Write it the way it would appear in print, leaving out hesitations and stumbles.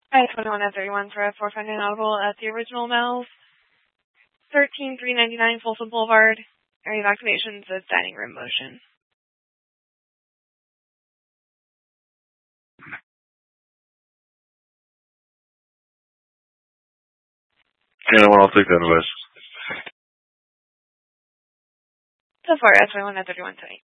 I 21 at 31 for F4 Audible at the original Mel's. 13399 Folsom Boulevard. Area of activations is dining room motion. Yeah, well, I'll take that advice. So far, S21 at 31 tonight.